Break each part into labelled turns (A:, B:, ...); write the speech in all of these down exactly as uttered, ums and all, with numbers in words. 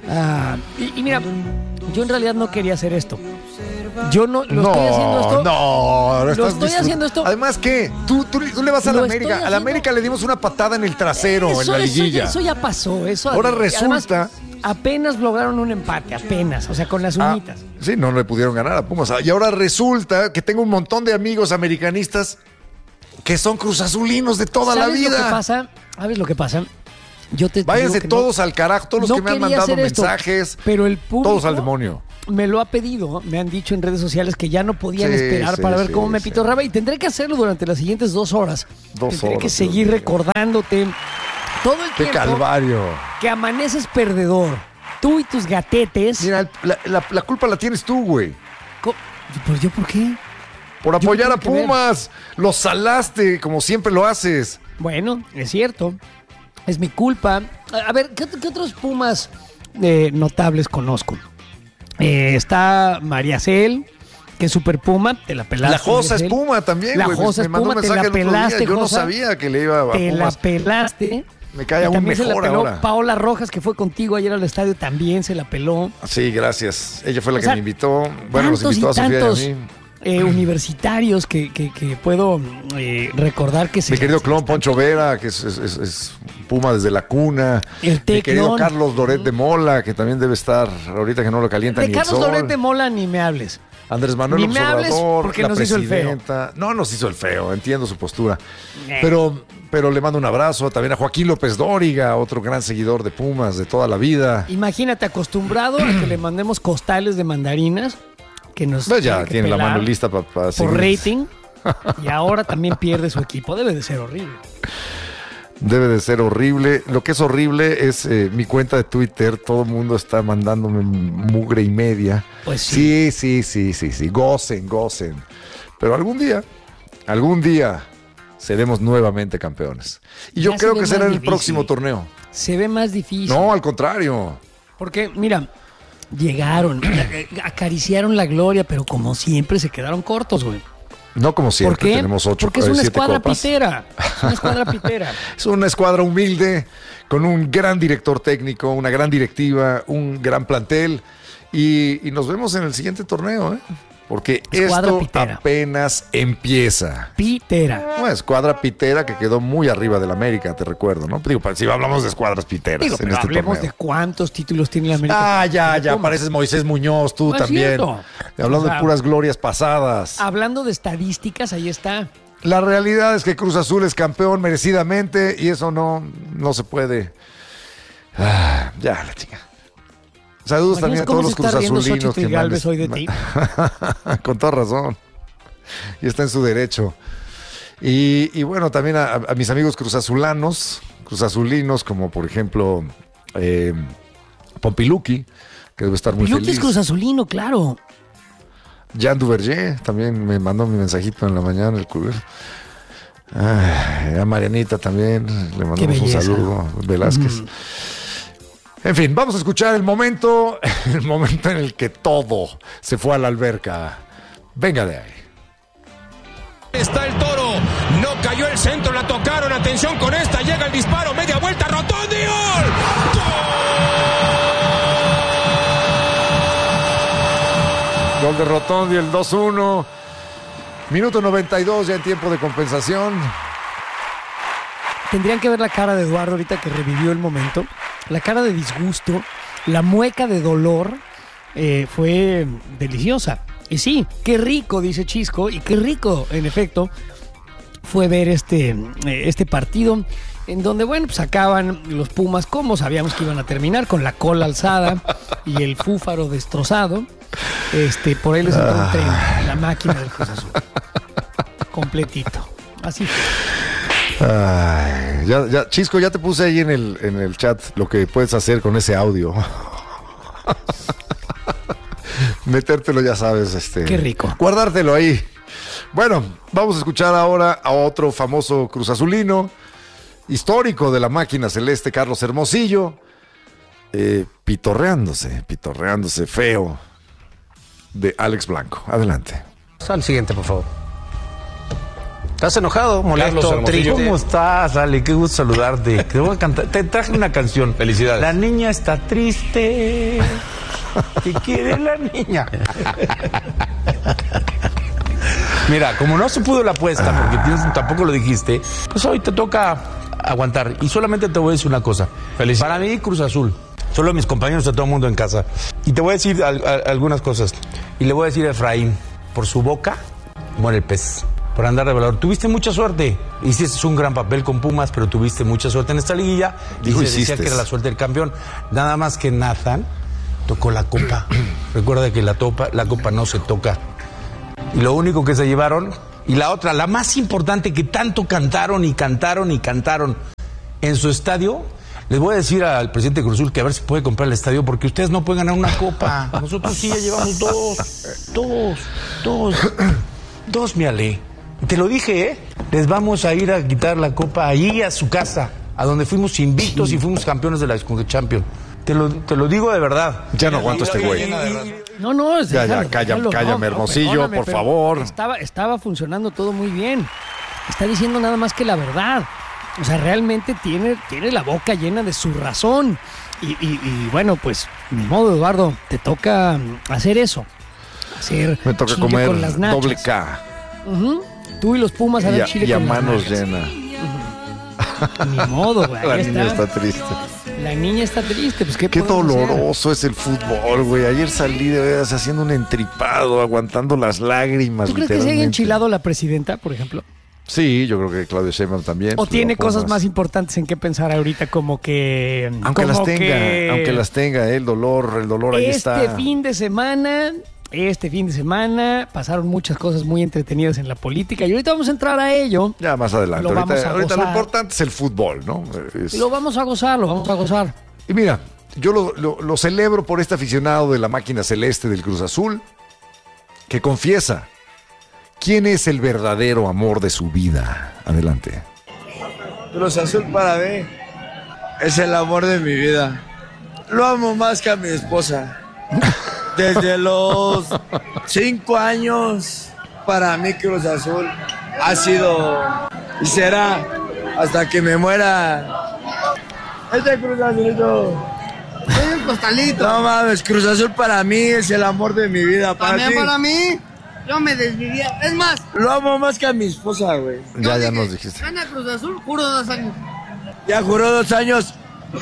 A: Ah, y, y mira, yo en realidad no quería hacer esto. Yo no lo
B: no,
A: estoy haciendo esto.
B: No,
A: lo
B: estás
A: estoy
B: disfrut-
A: haciendo esto.
B: Además, ¿qué? Tú, tú, tú le vas a la
A: Lo
B: América.
A: estoy
B: A la
A: haciendo-
B: América le dimos una patada en el trasero
A: Eso,
B: en la
A: eso
B: liguilla.
A: ya, eso ya pasó. Eso
B: Ahora
A: además,
B: resulta.
A: apenas lograron un empate, apenas. O sea, con las
B: Ah,
A: uñitas.
B: sí, no le pudieron ganar a Pumas. Y ahora resulta que tengo un montón de amigos americanistas que son cruzazulinos de toda la
A: ¿Sabes
B: vida.
A: lo que pasa? ¿Sabes lo que pasa? Yo te
B: Váyanse
A: digo que
B: todos
A: no,
B: al carajo, todos los
A: no
B: que me han
A: quería
B: mandado
A: hacer esto,
B: mensajes,
A: pero el público
B: todos al demonio.
A: me lo ha pedido, me han dicho en redes sociales que ya no podían
B: Sí,
A: esperar
B: sí,
A: para ver
B: sí,
A: cómo me
B: sí.
A: pitorraba y tendré que hacerlo durante las siguientes dos horas.
B: Dos
A: tendré
B: horas,
A: que seguir
B: Dios mío.
A: recordándote todo el
B: ¡Qué
A: tiempo
B: calvario!
A: que amaneces perdedor. Tú y tus gatetes.
B: Mira, el- la, la- la culpa la tienes tú, güey.
A: Co- ¿Pues yo por qué?
B: Por
A: Yo
B: apoyar
A: qué
B: a
A: tengo que ver.
B: Pumas. Los salaste, como siempre lo haces.
A: Bueno, es cierto. Es mi culpa. A, a ver, ¿qué, qué otros Pumas eh, notables conozco? Eh, está María Cel, que es super Puma, te la pelaste.
B: La Josa es
A: María Cel.
B: Puma también,
A: La
B: güey. Me-
A: Josa
B: me
A: es
B: mandó un
A: Puma, te
B: mensaje
A: la
B: el otro día.
A: pelaste,
B: Yo no
A: Josa.
B: sabía que le iba a
A: Te la
B: Pumas.
A: pelaste.
B: Me cae
A: Y
B: aún
A: también se la
B: mejor
A: peló
B: ahora.
A: Paola Rojas, que fue contigo ayer al estadio, también se la peló.
B: Sí, gracias. Ella fue la
A: O
B: que
A: sea,
B: me invitó. Bueno, los
A: tantos
B: invitó a
A: y
B: Sofía y
A: tantos
B: a mí.
A: eh, universitarios que, que- que puedo eh, recordar que se...
B: Mi querido clon Poncho Vera, que es, es- es- es Puma desde la cuna.
A: El
B: Mi
A: Teclon.
B: querido Carlos Loret de Mola, que también debe estar ahorita que no lo calienta
A: De
B: ni
A: Carlos
B: el sol.
A: Loret de Mola ni me hables.
B: Andrés Manuel
A: Ni
B: López
A: me hables
B: Obrador,
A: porque
B: la
A: nos hizo el feo.
B: presidenta. No nos hizo el feo, entiendo su postura.
A: Eh.
B: Pero, pero le mando un abrazo también a Joaquín López Dóriga, otro gran seguidor de Pumas de toda la vida.
A: Imagínate, acostumbrado a que le mandemos costales de mandarinas, que nos
B: Pues ya
A: tiene que
B: tiene la
A: pelar
B: mano lista para
A: por rating, y ahora también pierde su equipo. Debe de ser horrible.
B: Debe de ser horrible. Lo que es horrible es eh, mi cuenta de Twitter. Todo el mundo está mandándome mugre y media.
A: Pues sí.
B: Sí, sí, sí, sí, sí. Gocen, gocen. Pero algún día, algún día seremos nuevamente campeones. Y yo
A: Ya se
B: creo
A: ve
B: que será
A: más
B: en el
A: difícil.
B: próximo torneo.
A: Se ve más difícil.
B: No, al contrario.
A: Porque, mira, llegaron, acariciaron la gloria, pero como siempre se quedaron cortos, güey.
B: No como
A: ¿Por
B: siempre,
A: qué?
B: tenemos ocho,
A: Porque es
B: eh,
A: una
B: siete
A: escuadra
B: copas.
A: pitera. Es una escuadra pitera.
B: Es una escuadra humilde, con un gran director técnico, una gran directiva, un gran plantel. Y, y nos vemos en el siguiente torneo, ¿eh? Porque
A: Escuadra
B: esto
A: pitera.
B: apenas empieza.
A: Pitera.
B: Una escuadra pitera que quedó muy arriba del América, te recuerdo, ¿no? Digo, si hablamos de escuadras piteras
A: Digo,
B: en
A: pero
B: este
A: hablemos
B: torneo.
A: de cuántos títulos tiene la América.
B: Ah, ya, ya,
A: ¿Cómo?
B: pareces Moisés Muñoz, tú
A: No es
B: también.
A: cierto.
B: Hablando
A: O sea,
B: de puras glorias pasadas.
A: Hablando de estadísticas, ahí está.
B: La realidad es que Cruz Azul es campeón merecidamente y eso no, no se puede. Ah, ya, la chica. Saludos también a todos los
A: ¿Cómo se está riendo
B: cruzazulinos
A: Xochitl
B: que
A: Gálvez
B: mandes-
A: hoy de ti?
B: Con toda razón. Y está en su derecho. Y, y bueno, también a, a mis amigos cruzazulanos, cruzazulinos, como por ejemplo eh, Pompiluki, que debe estar muy
A: Piluki
B: feliz.
A: es cruzazulino, claro.
B: Jean Duverger también me mandó mi mensajito en la mañana, el culero. Ay, a Marianita también le mandamos un
A: belleza.
B: saludo, Velázquez.
A: Mm.
B: En fin, vamos a escuchar el momento, el momento en el que todo se fue a la alberca. Venga de ahí.
C: Está el Toro, no cayó el centro, la tocaron, atención con esta, llega el disparo, media vuelta, Rotondi, ¡gol!
B: Gol de Rotondi, el dos uno. Minuto noventa y dos ya en tiempo de compensación.
A: Tendrían que ver la cara de Eduardo ahorita que revivió el momento. La cara de disgusto, la mueca de dolor eh, fue deliciosa. Y sí, qué rico, dice Chisco, y qué rico, en efecto, fue ver este, eh, este partido en donde, bueno, pues acaban los Pumas como sabíamos que iban a terminar, con la cola alzada y el fúfaro destrozado. Este, por ahí les entró un tren, la máquina del Cruz Azul. Completito. Así fue.
B: Ay, ya, ya, Chisco, ya te puse ahí en el, en el chat lo que puedes hacer con ese audio. Metértelo, ya sabes, este.
A: Qué rico.
B: Guardártelo ahí. Bueno, vamos a escuchar ahora a otro famoso cruzazulino, histórico de la máquina celeste, Carlos Hermosillo, eh, pitorreándose, pitorreándose feo, de Alex Blanco. Adelante.
D: Al siguiente, por favor. ¿Estás enojado, molesto, triste? ¿Cómo estás, Ale? Qué gusto saludarte. Te voy a cantar. Te traje una canción.
C: Felicidades.
D: La niña está triste. ¿Qué quiere la niña? Mira, como no se pudo la apuesta, porque tienes, tampoco lo dijiste, pues hoy te toca aguantar. Y solamente te voy a decir una cosa.
C: Felicidades.
D: Para mí, Cruz Azul. Solo mis compañeros, a todo el mundo en casa. Y te voy a decir al, a, algunas cosas. Y le voy a decir a Efraín, por su boca muere el pez. Por andar de valor. Tuviste mucha suerte. Hiciste un gran papel con Pumas, pero tuviste mucha suerte en esta liguilla.
B: Dijo,
D: y se decía
B: hiciste.
D: que era la suerte del campeón. Nada más que Nathan tocó la copa. Recuerda que la, topa, la copa no se toca. Y lo único que se llevaron, y la otra, la más importante que tanto cantaron y cantaron y cantaron en su estadio, les voy a decir al presidente Cruz Azul que a ver si puede comprar el estadio, porque ustedes no pueden ganar una copa. Nosotros sí ya llevamos dos, dos, dos, dos, mi Ale. Te lo dije, ¿eh? Les vamos a ir a quitar la copa ahí a su casa, a donde fuimos invictos y fuimos campeones de la Champions. Te lo, te lo digo de verdad.
B: Ya no aguanto este güey.
A: No, no, es
B: Ya, ya,
A: déjalo,
B: calla-
A: déjalo,
B: cállame,
A: no, no,
B: Hermosillo,
A: perdóname,
B: por
A: pero
B: favor.
A: Estaba, estaba funcionando todo muy bien. Está diciendo nada más que la verdad. O sea, realmente tiene, tiene la boca llena de su razón. Y, y, y bueno, pues, ni modo, Eduardo, te toca hacer eso. Hacer
B: Me toca
A: chile
B: comer
A: con las nachas.
B: doble K.
A: Ujú. Tú y los Pumas a
B: Y
A: ver
B: a,
A: chile
B: y a
A: con las
B: manos
A: nachas.
B: llenas.
A: Ni modo, güey.
B: La
A: ahí
B: niña
A: está.
B: está triste.
A: La niña está triste, pues qué
B: Qué
A: podemos hacer?
B: doloroso es el fútbol, güey. Ayer salí de veras haciendo un entripado, aguantando las lágrimas.
A: ¿Tú crees que se haya
B: literalmente.
A: enchilado la presidenta, por ejemplo?
B: Sí, yo creo que Claudio Sheinbaum también.
A: ¿O
B: pues,
A: tiene
B: lo
A: cosas
B: pongas.
A: más importantes en qué pensar ahorita, como que...
B: Aunque
A: como
B: las tenga,
A: que
B: aunque las tenga, eh, el dolor, el dolor ahí
A: Este
B: está.
A: fin de semana, este fin de semana, pasaron muchas cosas muy entretenidas en la política y ahorita vamos a entrar a ello.
B: Ya más adelante.
A: Lo vamos
B: Ahorita,
A: a
B: ahorita lo
A: gozar.
B: importante es el fútbol, ¿no? Es-
A: Y lo vamos a gozar, lo vamos a gozar.
B: Y mira, yo lo, lo- lo celebro por este aficionado de la máquina celeste del Cruz Azul que confiesa quién es el verdadero amor de su vida. Adelante.
E: Cruz Azul para mí es el amor de mi vida. Lo amo más que a mi esposa. Desde los cinco años, para mí Cruz Azul ha sido y será hasta que me muera. Este Cruz Azulito.
F: Soy un costalito.
E: No mames, Cruz Azul para mí es el amor de mi vida. Para
F: También
E: ti.
F: para mí, yo me desvivía. Es más,
E: Lo amo más que a mi esposa, güey.
F: yo
B: Ya, ya
F: dije,
B: nos dijiste.
F: Gana Cruz Azul, juro dos años.
E: Ya juró dos años.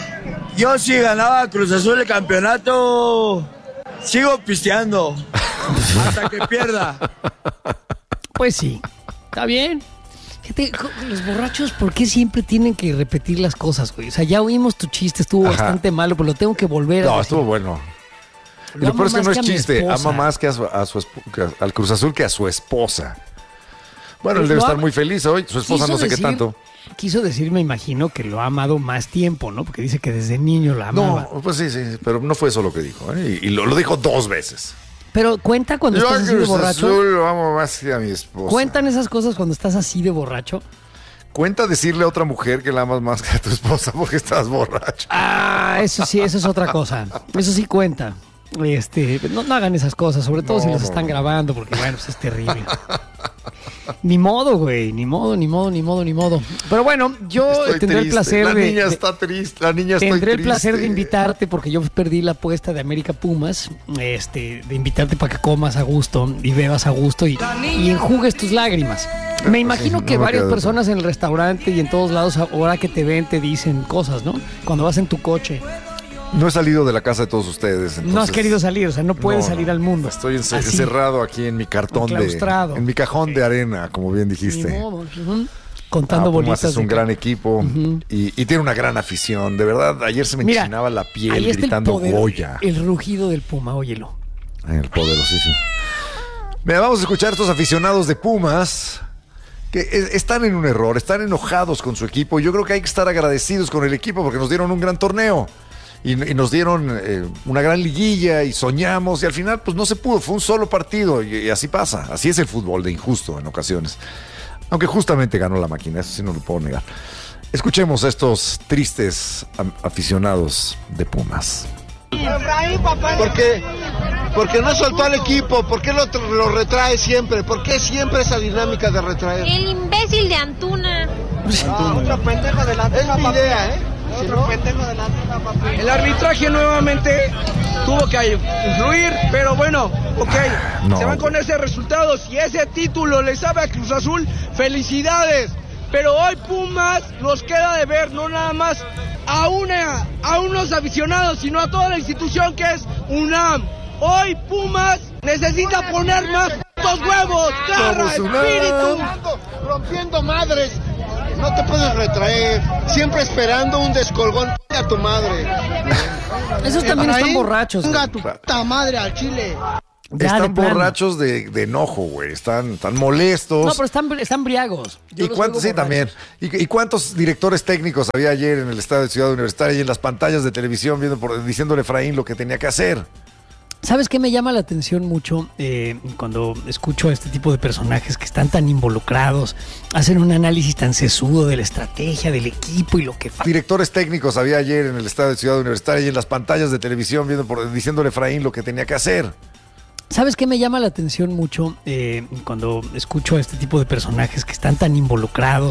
E: Yo si ganaba Cruz Azul el campeonato, sigo pisteando hasta que pierda.
A: Pues sí, está bien. Fíjate, co- los borrachos, ¿por qué siempre tienen que repetir las cosas, güey? O sea, ya oímos tu chiste, estuvo
B: Ajá.
A: bastante malo, pero lo tengo que volver a
B: No,
A: decir.
B: estuvo bueno. Y
A: Lo
B: lo peor
A: amo
B: es que no
A: más
B: es
A: que a mi
B: chiste.
A: esposa.
B: Ama más que a su, a su esp- que a- al Cruz Azul que a su esposa. Bueno, él
A: Pues
B: debe
A: lo
B: estar
A: ama-
B: muy feliz hoy. Su esposa
A: Quiso
B: no sé qué
A: decir-
B: tanto.
A: Quiso decir, me imagino, que lo ha amado más tiempo, ¿no? Porque dice que desde niño la amaba.
B: No, pues sí, sí, pero no fue eso lo que dijo. ¿eh? Y, y lo, lo dijo dos veces.
A: Pero cuenta cuando
B: Yo a
A: estás así de
B: Cruz
A: borracho.
B: Azul lo amo más que a mi esposa.
A: Cuentan esas cosas cuando estás así de borracho.
B: Cuenta decirle a otra mujer que la amas más que a tu esposa porque estás borracho.
A: Ah, eso sí, eso es otra cosa. Eso sí cuenta. Este, no, no hagan esas cosas, sobre todo
B: No,
A: si los
B: no,
A: están
B: no.
A: grabando, porque bueno, pues es terrible. Ni modo, güey, ni modo, ni modo, ni modo, ni modo. Pero bueno, yo
B: Estoy
A: tendré el
B: triste.
A: placer
B: La
A: de,
B: niña
A: de-
B: está triste. La niña está
A: tendré
B: triste.
A: el placer de invitarte porque yo perdí la apuesta de América Pumas, este, de invitarte para que comas a gusto y bebas a gusto y, y enjugues tus lágrimas. Me imagino
B: sí,
A: que
B: no me
A: varias
B: queda
A: personas en el restaurante y en todos lados ahora que te ven te dicen cosas, ¿no? Cuando vas en tu coche.
B: No he salido de la casa de todos ustedes.
A: No has
B: entonces-
A: querido salir, o sea, no puedes
B: No, no.
A: salir al mundo.
B: Estoy ence-
A: Así.
B: encerrado aquí en mi cartón de.
A: Enclaustrado.
B: En mi cajón de arena, como bien
A: Ni
B: dijiste.
A: modo, ujú. Contando
B: Ah, Pumas
A: bolitas.
B: es un
A: de-
B: gran equipo y, y tiene una gran afición. De verdad, ayer se me
A: Mira,
B: enchinaba la piel
A: ahí está
B: gritando
A: el poder,
B: Goya.
A: el rugido del puma, óyelo.
B: Ay, el poderosísimo. Mira, vamos a escuchar a estos aficionados de Pumas que e- están en un error, están enojados con su equipo. Yo creo que hay que estar agradecidos con el equipo porque nos dieron un gran torneo y, y nos dieron eh, una gran liguilla y soñamos y al final pues no se pudo, fue un solo partido y, y así pasa, así es el fútbol de injusto en ocasiones. Aunque justamente ganó la máquina, eso sí no lo puedo negar. Escuchemos a estos tristes am- aficionados de Pumas.
E: ¿Por qué?
G: Porque no soltó al equipo, ¿por qué lo, lo retrae siempre? ¿Por qué siempre esa dinámica de retraer?
H: El imbécil de Antuna.
G: Ah, otro pendejo de la Antuna. Es mi idea, ¿eh? Otro no... pendejo de la Antuna, papi.
I: El arbitraje nuevamente tuvo que influir, pero bueno, ok. No. Se van con ese resultado. Si ese título le sabe a Cruz Azul, felicidades. Pero hoy Pumas nos queda de ver, no nada más a, una, a unos aficionados, sino a toda la institución que es UNAM. Hoy Pumas necesita poner más putos huevos, garra, espíritu.
G: Rompiendo madres. No te puedes retraer. Siempre esperando un descolgón a tu madre.
A: Esos también están borrachos.
G: Venga tu puta madre al Chile.
A: Ya,
B: están
A: de
B: borrachos de, de enojo, güey. Están, están molestos.
A: No, pero están, están briagos. Yo
B: ¿Y cuántos? Sí, también. ¿Y, ¿Y cuántos directores técnicos había ayer en el estadio de Ciudad Universitaria y en las pantallas de televisión viendo por, diciéndole a Efraín lo que tenía que hacer?
A: ¿Sabes qué me llama la atención mucho eh, cuando escucho a este tipo de personajes que están tan involucrados, hacen un análisis tan sesudo de la estrategia, del equipo y lo que...
B: Directores técnicos había ayer en el estadio de Ciudad Universitaria y en las pantallas de televisión viendo por, diciéndole a Efraín lo que tenía que hacer.
A: ¿Sabes qué me llama la atención mucho eh, cuando escucho a este tipo de personajes que están tan involucrados?